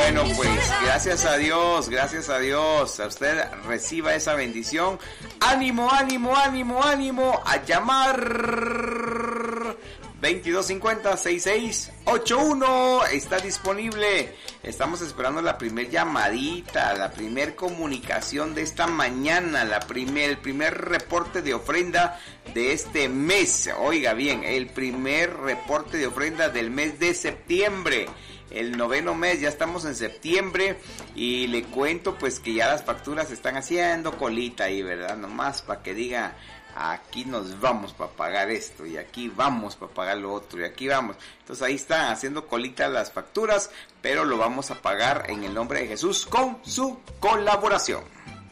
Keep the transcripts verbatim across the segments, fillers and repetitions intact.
Bueno, pues gracias a Dios, gracias a Dios, a usted reciba esa bendición. Ánimo, ánimo, ánimo, ánimo, a llamar veintidós cincuenta, sesenta y seis ochenta y uno, está disponible. Estamos esperando la primer llamadita, la primer comunicación de esta mañana, la primer, el primer reporte de ofrenda de este mes. Oiga bien, el primer reporte de ofrenda del mes de septiembre. El noveno mes, ya estamos en septiembre y le cuento pues que ya las facturas se están haciendo colita ahí, ¿verdad? Nomás para que diga, aquí nos vamos para pagar esto y aquí vamos para pagar lo otro y aquí vamos. Entonces ahí están haciendo colita las facturas, pero lo vamos a pagar en el nombre de Jesús con su colaboración.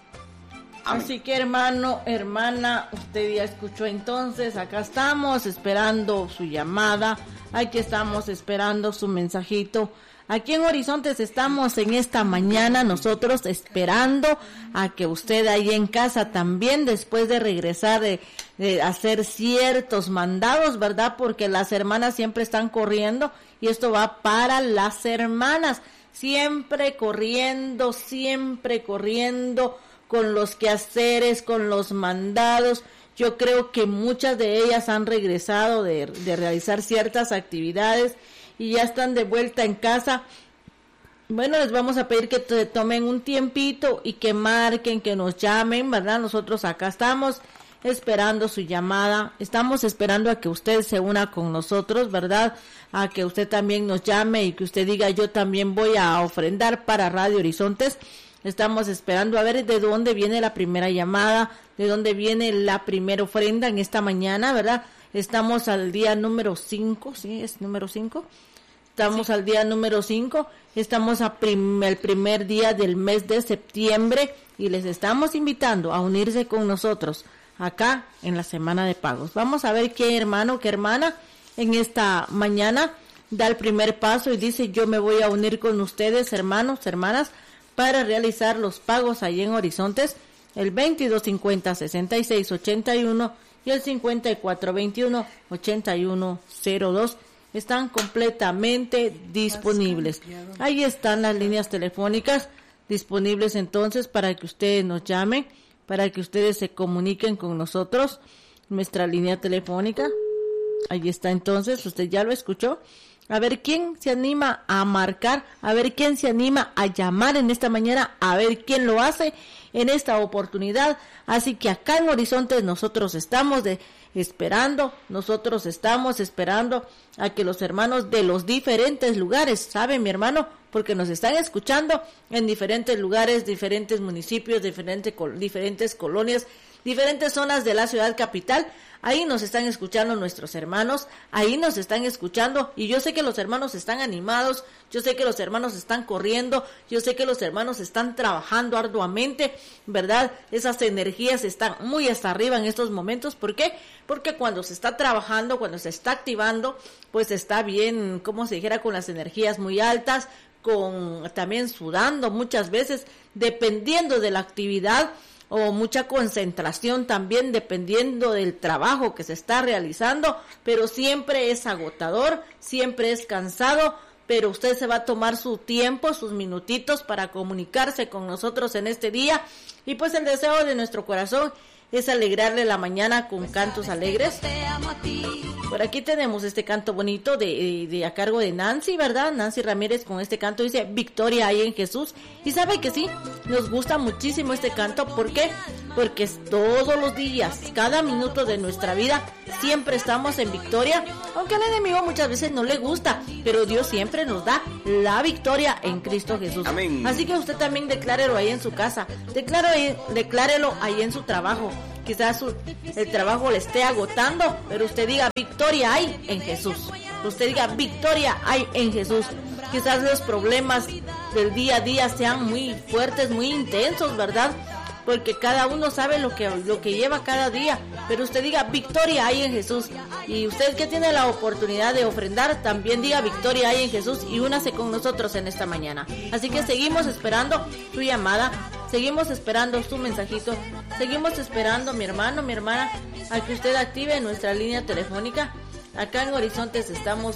Amén. Así que hermano, hermana, usted ya escuchó entonces, acá estamos esperando su llamada, aquí estamos esperando su mensajito. Aquí en Horizontes estamos en esta mañana nosotros esperando a que usted ahí en casa también, después de regresar de, de hacer ciertos mandados, ¿verdad? Porque las hermanas siempre están corriendo y esto va para las hermanas, siempre corriendo, siempre corriendo con los quehaceres, con los mandados. Yo creo que muchas de ellas han regresado de, de realizar ciertas actividades y ya están de vuelta en casa. Bueno, les vamos a pedir que te tomen un tiempito y que marquen, que nos llamen, ¿verdad? Nosotros acá estamos esperando su llamada, estamos esperando a que usted se una con nosotros, ¿verdad? A que usted también nos llame y que usted diga, yo también voy a ofrendar para Radio Horizontes. Estamos esperando a ver de dónde viene la primera llamada, de dónde viene la primera ofrenda en esta mañana, ¿verdad? Estamos al día número cinco, ¿sí? ¿Es número cinco? Estamos sí. al día número cinco, estamos a prim- el primer día del mes de septiembre y les estamos invitando a unirse con nosotros acá en la semana de pagos. Vamos a ver qué hermano, qué hermana en esta mañana da el primer paso y dice, yo me voy a unir con ustedes, hermanos, hermanas, para realizar los pagos ahí en Horizontes, el veintidós cincuenta, sesenta y seis ochenta y uno y el cincuenta y cuatro veintiuno, ochenta y uno cero dos están completamente disponibles. Ahí están las líneas telefónicas disponibles entonces para que ustedes nos llamen, para que ustedes se comuniquen con nosotros. Nuestra línea telefónica, ahí está entonces, usted ya lo escuchó. A ver quién se anima a marcar, a ver quién se anima a llamar en esta mañana, a ver quién lo hace en esta oportunidad. Así que acá en Horizontes nosotros estamos de, esperando, nosotros estamos esperando a que los hermanos de los diferentes lugares, ¿sabe mi hermano? Porque nos están escuchando en diferentes lugares, diferentes municipios, diferentes, diferentes colonias, diferentes zonas de la ciudad capital. Ahí nos están escuchando nuestros hermanos, ahí nos están escuchando y yo sé que los hermanos están animados, yo sé que los hermanos están corriendo, yo sé que los hermanos están trabajando arduamente, ¿verdad? Esas energías están muy hasta arriba en estos momentos. ¿Por qué? Porque cuando se está trabajando, cuando se está activando, pues está bien, como se dijera, con las energías muy altas, con también sudando muchas veces, dependiendo de la actividad, o mucha concentración también dependiendo del trabajo que se está realizando, pero siempre es agotador, siempre es cansado, pero usted se va a tomar su tiempo, sus minutitos para comunicarse con nosotros en este día, y pues el deseo de nuestro corazón es alegrarle la mañana con cantos alegres. Por aquí tenemos este canto bonito de, de a cargo de Nancy, ¿verdad? Nancy Ramírez con este canto dice, victoria hay en Jesús. Y sabe que sí, nos gusta muchísimo este canto. ¿Por qué? Porque es todos los días, cada minuto de nuestra vida, siempre estamos en victoria. Aunque al enemigo muchas veces no le gusta, pero Dios siempre nos da la victoria en Cristo Jesús. Amén. Así que usted también declárelo ahí en su casa, declárelo ahí, declárelo ahí en su trabajo. Quizás su, el trabajo le esté agotando, pero usted diga, victoria hay en Jesús. Usted diga, victoria hay en Jesús. Quizás los problemas del día a día sean muy fuertes, muy intensos, ¿verdad? Porque cada uno sabe lo que, lo que lleva cada día, pero usted diga, victoria hay en Jesús. Y usted que tiene la oportunidad de ofrendar, también diga, victoria hay en Jesús, y únase con nosotros en esta mañana. Así que seguimos esperando su llamada, seguimos esperando su mensajito, seguimos esperando, mi hermano, mi hermana, a que usted active nuestra línea telefónica. Acá en Horizontes estamos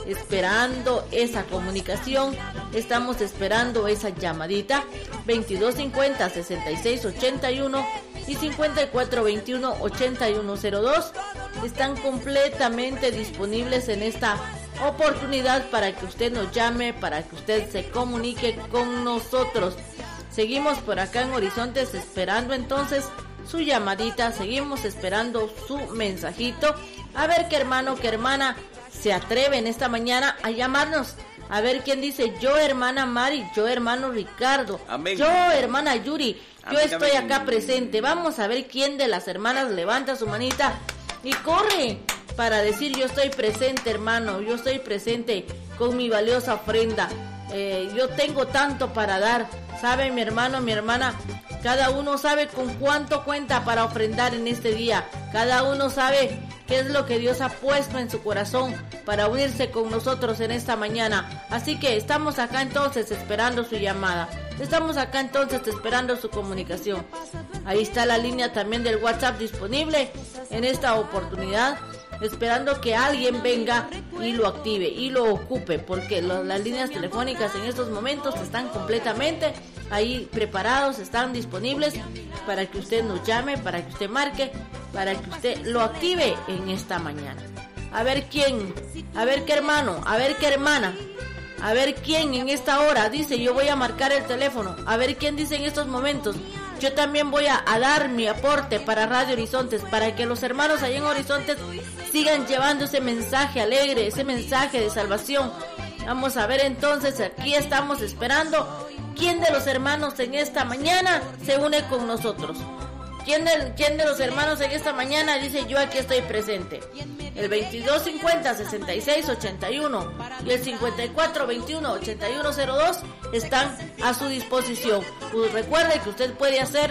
esperando esa comunicación, estamos esperando esa llamadita. Veintidós cincuenta, sesenta y seis ochenta y uno y cincuenta y cuatro veintiuno, ochenta y uno cero dos están completamente disponibles en esta oportunidad para que usted nos llame, para que usted se comunique con nosotros. Seguimos por acá en Horizontes esperando entonces su llamadita, seguimos esperando su mensajito. A ver qué hermano, qué hermana se atreve en esta mañana a llamarnos. A ver quién dice: yo hermana Mari, yo hermano Ricardo, amén. Yo hermana Yuri, amén, yo estoy amén. Acá presente. Vamos a ver quién de las hermanas levanta su manita y corre para decir: yo estoy presente, hermano, yo estoy presente con mi valiosa ofrenda. Eh, yo tengo tanto para dar. ¿Sabe mi hermano, mi hermana? Cada uno sabe con cuánto cuenta para ofrendar en este día. Cada uno sabe qué es lo que Dios ha puesto en su corazón para unirse con nosotros en esta mañana. Así que estamos acá entonces esperando su llamada. Estamos acá entonces esperando su comunicación. Ahí está la línea también del WhatsApp disponible en esta oportunidad, esperando que alguien venga y lo active y lo ocupe, porque lo, las líneas telefónicas en estos momentos están completamente ahí preparados, están disponibles para que usted nos llame, para que usted marque, para que usted lo active en esta mañana. A ver quién, a ver qué hermano, a ver qué hermana, a ver quién en esta hora dice: yo voy a marcar el teléfono. A ver quién dice en estos momentos: yo también voy a, a dar mi aporte para Radio Horizontes, para que los hermanos allá en Horizontes sigan llevando ese mensaje alegre, ese mensaje de salvación. Vamos a ver entonces, aquí estamos esperando quién de los hermanos en esta mañana se une con nosotros. ¿Quién de, quién de los hermanos en esta mañana dice: yo aquí estoy presente? El veintidós cincuenta, sesenta y seis ochenta y uno y el cincuenta y cuatro veintiuno, ochenta y uno cero dos están a su disposición. Pues recuerde que usted puede hacer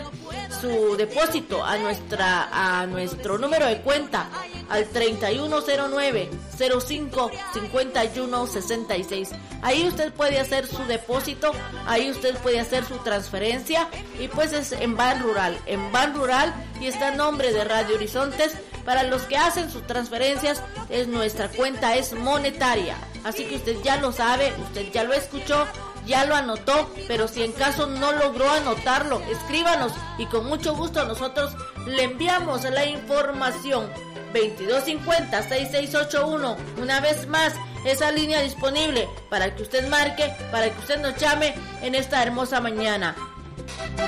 su depósito a nuestra a nuestro número de cuenta al treinta y uno cero nueve, cero cinco, cincuenta y uno sesenta y seis. Ahí usted puede hacer su depósito, ahí usted puede hacer su transferencia, y pues es en Ban Rural, en Ban Rural, y está en nombre de Radio Horizontes. Para los que hacen sus transferencias, es nuestra cuenta es monetaria. Así que usted ya lo sabe, usted ya lo escuchó, ya lo anotó, pero si en caso no logró anotarlo, escríbanos y con mucho gusto nosotros le enviamos la información. Veintidós cincuenta, sesenta y seis ochenta y uno, una vez más, esa línea disponible para que usted marque, para que usted nos llame en esta hermosa mañana.